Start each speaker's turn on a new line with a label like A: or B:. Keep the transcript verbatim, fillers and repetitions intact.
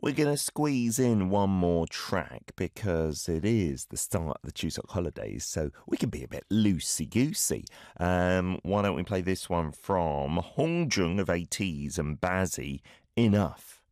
A: We're going to squeeze in one more track because it is the start of the Chuseok holidays, so we can be a bit loosey-goosey. Um, why don't we play this one from Hongjung of ATEEZ and Bazzi, Enough.